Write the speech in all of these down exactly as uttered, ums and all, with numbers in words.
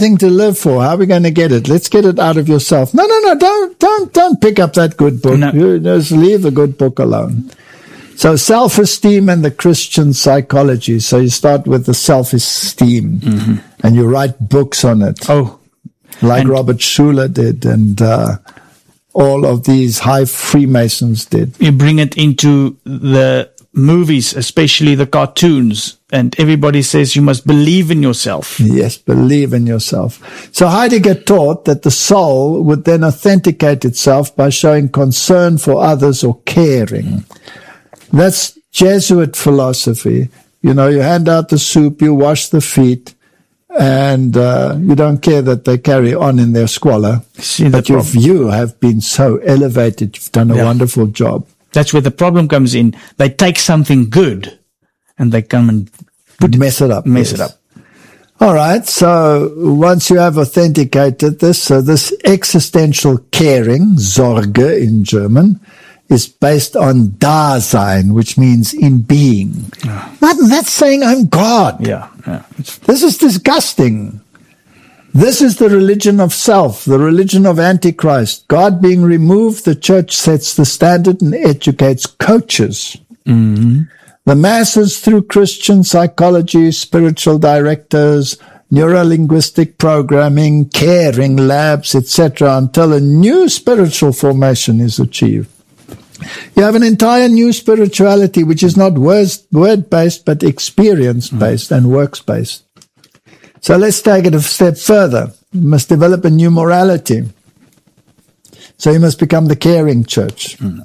something to live for. How are we going to get it? Let's get it out of yourself. No, no, no, don't, don't, don't pick up that good book. No. You just leave the good book alone. So self-esteem and the Christian psychology. So you start with the self-esteem mm-hmm. and you write books on it. Oh. Like and Robert Schuller did and uh, all of these high Freemasons did. You bring it into the movies, especially the cartoons, and everybody says you must believe in yourself. Yes, believe in yourself. So Heidegger taught that the soul would then authenticate itself by showing concern for others or caring. That's Jesuit philosophy. You know, you hand out the soup, you wash the feet, and uh, you don't care that they carry on in their squalor. See, but you've, you have been so elevated. You've done a yeah. wonderful job. That's where the problem comes in. They take something good and they come and put mess it up. Mess yes. it up. All right. So once you have authenticated this, so this existential caring, Sorge in German, is based on Dasein, which means in being. Yeah. Not, that's saying I'm God. Yeah. yeah. This is disgusting. This is the religion of self, the religion of Antichrist. God being removed, the church sets the standard and educates coaches. Mm-hmm. The masses through Christian psychology, spiritual directors, neurolinguistic programming, caring labs, et cetera, until a new spiritual formation is achieved. You have an entire new spirituality which is not word-based but experience-based mm-hmm. and works-based. So let's take it a step further. You must develop a new morality. So you must become the caring church. Mm.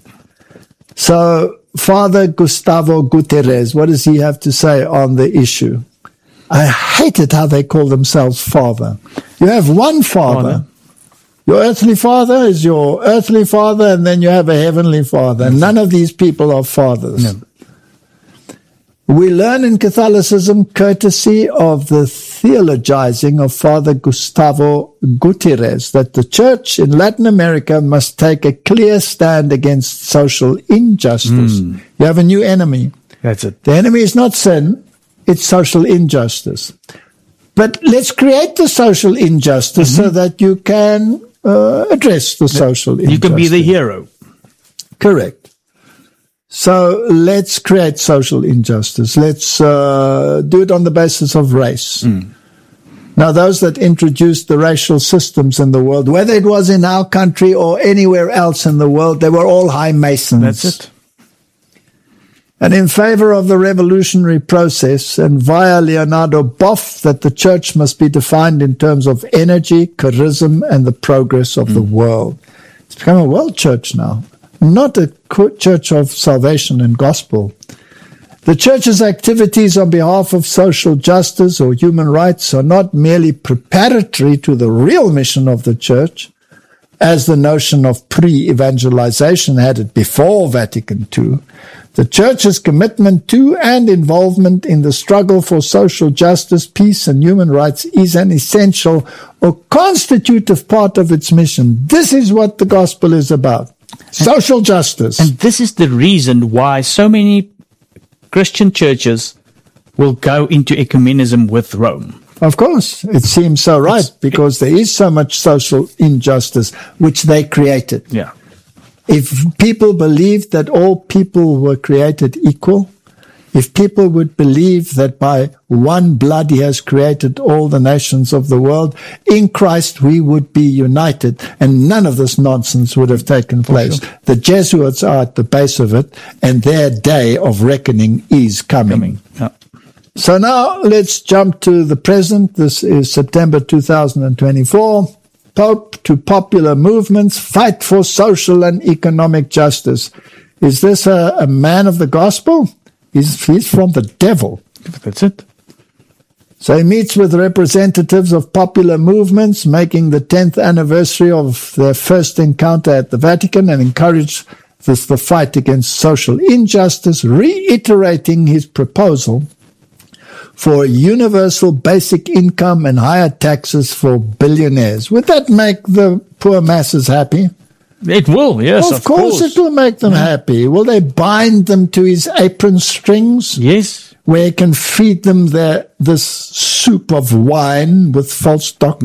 So Father Gustavo Gutierrez, what does he have to say on the issue? I hated how they call themselves Father. You have one Father. Father. Your earthly father is your earthly father, and then you have a heavenly father. And none of these people are fathers. No. We learn in Catholicism, courtesy of the theologizing of Father Gustavo Gutierrez, that the church in Latin America must take a clear stand against social injustice. Mm. You have a new enemy. That's it. The enemy is not sin, it's social injustice. But let's create the social injustice mm-hmm. so that you can uh, address the social you injustice. You can be the hero. Correct. So let's create social injustice. Let's uh, do it on the basis of race. Mm. Now, those that introduced the racial systems in the world, whether it was in our country or anywhere else in the world, they were all high Masons. That's it. And in favor of the revolutionary process, and via Leonardo Boff, that the church must be defined in terms of energy, charisma, and the progress of mm. the world. It's become a world church now, not a church of salvation and gospel. The church's activities on behalf of social justice or human rights are not merely preparatory to the real mission of the church, as the notion of pre-evangelization had it before Vatican Two. The church's commitment to and involvement in the struggle for social justice, peace, and human rights is an essential or constitutive part of its mission. This is what the gospel is about. Social and, justice. And this is the reason why so many Christian churches will go into ecumenism with Rome. Of course, it seems so right, it's, because there is so much social injustice which they created. Yeah. If people believed that all people were created equal, if people would believe that by one blood he has created all the nations of the world, in Christ we would be united, and none of this nonsense would have taken place. Sure. The Jesuits are at the base of it, and their day of reckoning is coming. coming. Yeah. So now let's jump to the present. This is September two thousand twenty-four. Pope to popular movements, fight for social and economic justice. Is this a, a man of the gospel? He's, he's from the devil. That's it. So he meets with representatives of popular movements, making the tenth anniversary of their first encounter at the Vatican, and encouraged this, the fight against social injustice, reiterating his proposal for universal basic income and higher taxes for billionaires. Would that make the poor masses happy? It will, yes, of, of course. course. It will make them happy. Will they bind them to his apron strings? Yes. Where he can feed them their, this soup of wine with false doctrine?